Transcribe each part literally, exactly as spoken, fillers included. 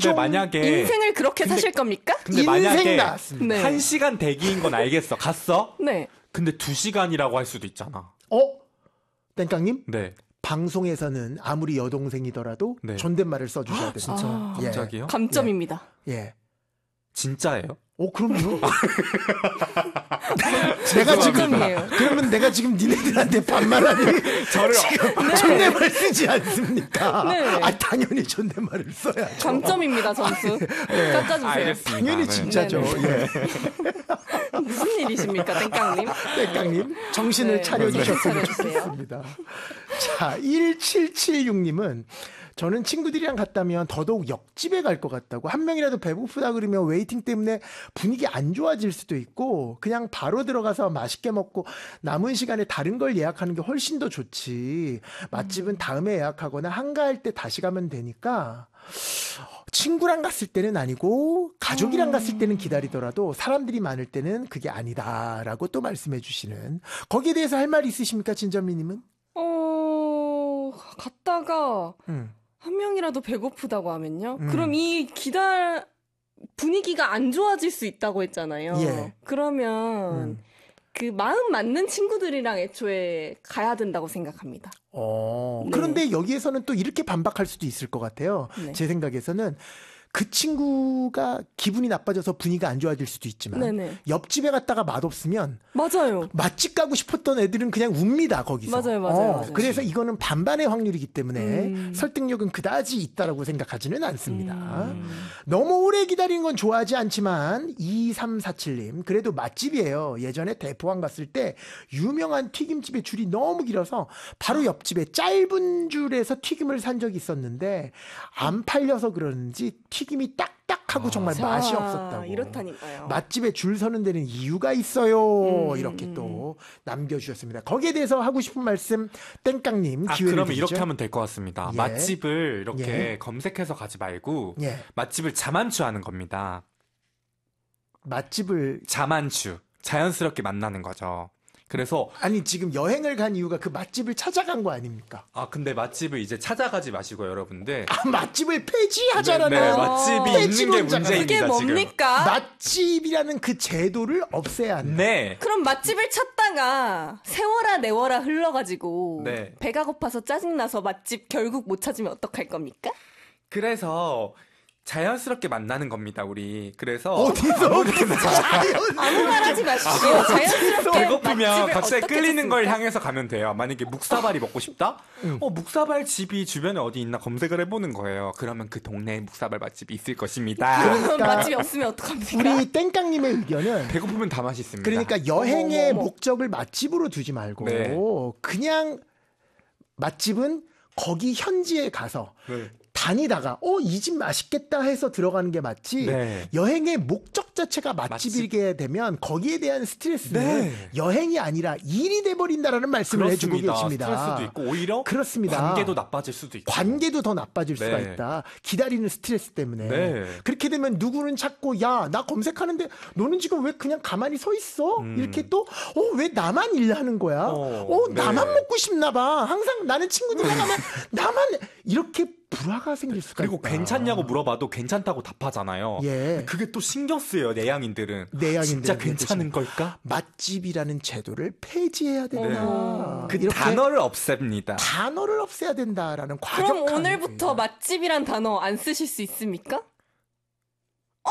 근데 만약에 인생을 그렇게 근데, 사실 겁니까? 근데 만약에 나왔습니다. 네. 한 시간 대기인 건 알겠어. 갔어? 네. 근데 두 시간이라고 할 수도 있잖아. 어? 땡깡님? 네. 방송에서는 아무리 여동생이더라도 네. 존댓말을 써주셔야 됩니다. 진짜 아, 예. 갑자기요? 감점입니다. 예. 진짜예요? 오, 그럼요. 내가 지금, 감점이에요. 그러면 내가 지금 니네들한테 반말하니 저를 지금 존댓말 쓰지 않습니까? 네. 아, 당연히 존댓말을 써야죠. 감점입니다, 점수. 깎아주세요. 알겠습니다. 당연히 네. 진짜죠. 네네. 예. 무슨 일이십니까, 땡깡님? 땡깡님, 정신을 네, 차려주셨으면 정신 차려주세요. 좋겠습니다. 자, 일칠칠육님은 저는 친구들이랑 갔다면 더더욱 옆집에 갈 것 같다고. 한 명이라도 배고프다 그러면 웨이팅 때문에 분위기 안 좋아질 수도 있고 그냥 바로 들어가서 맛있게 먹고 남은 시간에 다른 걸 예약하는 게 훨씬 더 좋지. 맛집은 다음에 예약하거나 한가할 때 다시 가면 되니까 친구랑 갔을 때는 아니고 가족이랑 갔을 때는 기다리더라도 사람들이 많을 때는 그게 아니다라고 또 말씀해 주시는. 거기에 대해서 할 말 있으십니까, 진전미님은? 어, 갔다가 음. 한 명이라도 배고프다고 하면요? 음. 그럼 이 기다, 분위기가 안 좋아질 수 있다고 했잖아요. 예. 그러면 음. 그 마음 맞는 친구들이랑 애초에 가야 된다고 생각합니다. 어, 네. 그런데 여기에서는 또 이렇게 반박할 수도 있을 것 같아요. 네. 제 생각에서는 그 친구가 기분이 나빠져서 분위기가 안 좋아질 수도 있지만 네네. 옆집에 갔다가 맛없으면 맞아요. 맛집 가고 싶었던 애들은 그냥 웁니다, 거기서. 맞아요, 맞아요, 어, 맞아요. 그래서 이거는 반반의 확률이기 때문에 음. 설득력은 그다지 있다라고 생각하지는 않습니다. 음. 너무 오래 기다리는 건 좋아하지 않지만 이삼사칠님 그래도 맛집이에요. 예전에 대포항 갔을 때 유명한 튀김집의 줄이 너무 길어서 바로 옆집에 짧은 줄에서 튀김을 산 적이 있었는데 안 팔려서 그러는지 튀김이 딱딱하고 정말 자, 맛이 없었다고. 이렇다니까요. 맛집에 줄 서는 데는 이유가 있어요. 음, 이렇게 음. 또 남겨주셨습니다. 거기에 대해서 하고 싶은 말씀 땡깡님 아, 기회를 그러면 드리죠. 이렇게 하면 될 것 같습니다. 예. 맛집을 이렇게 예. 검색해서 가지 말고 예. 맛집을 자만추하는 겁니다. 맛집을 자만추. 자연스럽게 만나는 거죠. 그래서 아니 지금 여행을 간 이유가 그 맛집을 찾아간 거 아닙니까? 아 근데 맛집을 이제 찾아가지 마시고 여러분들 아, 맛집을 폐지하자라는 네, 네, 맛집이 폐지론자가 있는 게 문제입니다. 그게 지금. 뭡니까? 맛집이라는 그 제도를 없애야 한다. 네. 그럼 맛집을 찾다가 세월아 내월아 흘러가지고 네. 배가 고파서 짜증나서 맛집 결국 못 찾으면 어떡할 겁니까? 그래서 자연스럽게 만나는 겁니다, 우리. 그래서 어디서 아무 말 하지 마십시오. 자연스럽게 배고프면 맛집을 갑자기 어떻게 끌리는 걸 찾습니까? 향해서 가면 돼요. 만약에 묵사발이 먹고 싶다? 어, 묵사발 집이 주변에 어디 있나 검색을 해보는 거예요. 그러면 그 동네에 묵사발 맛집이 있을 것입니다. 그럼 그러니까 맛집이 없으면 어떡합니까? 우리 땡깡님의 의견은 배고프면 다 맛있습니다. 그러니까 여행의 어머, 어머. 목적을 맛집으로 두지 말고 네. 그냥 맛집은 거기 현지에 가서 네. 다니다가 어 이 집 맛있겠다 해서 들어가는 게 맞지. 네. 여행의 목적 자체가 맛집이게 되면 거기에 대한 스트레스는 네. 여행이 아니라 일이 돼버린다라는 말씀을 해주고 계십니다. 스트레스도 있고 오히려 그렇습니다. 관계도 나빠질 수도 있고. 관계도 더 나빠질 수가 네. 있다. 기다리는 스트레스 때문에. 네. 그렇게 되면 누구는 자꾸 야, 나 검색하는데 너는 지금 왜 그냥 가만히 서 있어? 음. 이렇게 또 어, 왜 나만 일하는 거야? 어, 어, 네. 나만 먹고 싶나 봐. 항상 나는 친구들이랑 가면 나만 이렇게 불화가 생길 수가 그리고 있다. 괜찮냐고 물어봐도 괜찮다고 답하잖아요. 예. 그게 또 신경 쓰여요, 내향인들은. 내향인들은 진짜 그게 괜찮은 걸까? 맛집이라는 제도를 폐지해야 된다. 어머. 그 이렇게 단어를 없앱니다. 단어를 없애야 된다라는 그럼 과격한 오늘부터 의견. 맛집이란 단어 안 쓰실 수 있습니까? 어!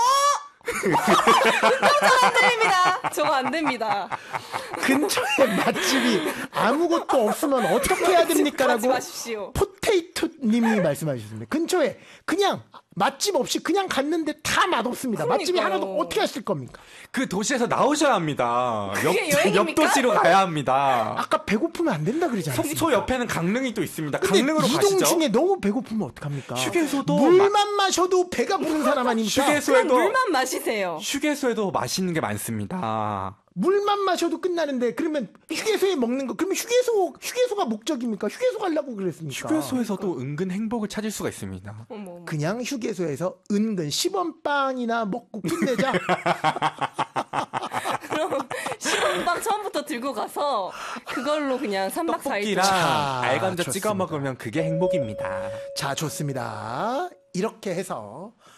저거 안 됩니다. 저거 안 됩니다. 근처에 맛집이 아무것도 없으면 어떻게 해야 하지 됩니까라고 마십시오. 포테이토님이 말씀하셨습니다. 근처에 그냥 맛집 없이 그냥 갔는데 다 맛없습니다. 맛집이 그러니까요. 하나도 어떻게 하실 겁니까? 그 도시에서 나오셔야 합니다. 그게 옆, 여행입니까? 옆 도시로 가야 합니다. 아까 배고프면 안 된다 그러지 않습니까? 속초 옆에는 강릉이 또 있습니다. 근데 강릉으로 이동 가시죠. 중에 너무 배고프면 어떡합니까? 휴게소도 물만 마셔도 배가 부른 사람 아닙니까? 그럼 휴게소에도 물만 마시세요. 휴게소에도 맛있는 게 많습니다. 물만 마셔도 끝나는데 그러면 휴게소에 먹는 거 그러면 휴게소 휴게소가 목적입니까? 휴게소 가려고 그랬습니까? 휴게소에서도 은근 행복을 찾을 수가 있습니다. 어머, 어머. 그냥 휴게소에서 은근 십 원 빵이나 먹고 끝내자. 그럼 시원빵 처음부터 들고 가서 그걸로 그냥 삼 박 사 일 떡볶이랑 자, 알감자 찍어 좋습니다. 먹으면 그게 행복입니다. 자, 좋습니다. 이렇게 해서